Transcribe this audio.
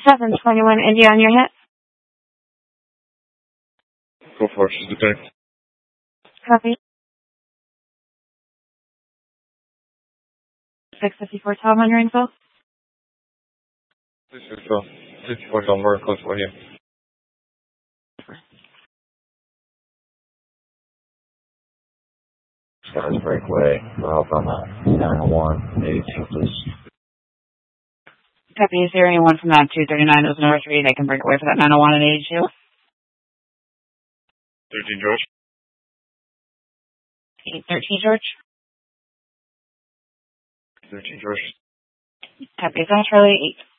721 India on your hip. Go for it. She's the thing. Copy. 654 Tom on your info. 54 Tom, very close for you. Skies Breakaway, Alabama, 901, 82, please. Copy, is there anyone from that 239 is number 3 that can break away for that 901 and 82? 13 George. 13 George? 13 George. Copy, is that Charlie 8?